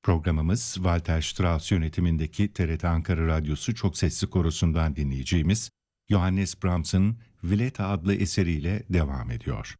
Programımız Walter Strauss yönetimindeki TRT Ankara Radyosu Çok Sesli Korosu'ndan dinleyeceğimiz Johannes Brahms'ın Villetta adlı eseriyle devam ediyor.